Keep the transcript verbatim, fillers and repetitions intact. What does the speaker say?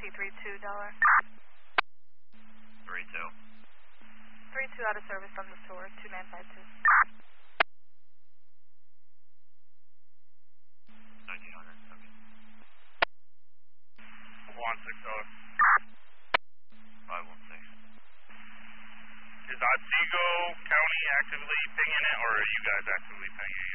C three two dollar. three two. three two out of service on the tour, two nine five two. nineteen hundred, okay. one six dollar. five one six. Is Otsego County actively pinging it, or are you guys actively pinging it?